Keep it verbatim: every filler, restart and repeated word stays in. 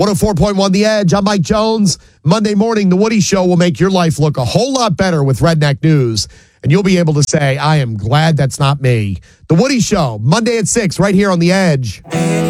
one oh four point one The Edge. I'm Mike Jones. Monday morning, The Woody Show will make your life look a whole lot better with Redneck News. And you'll be able to say, I am glad that's not me. The Woody Show, Monday at six, right here on The Edge.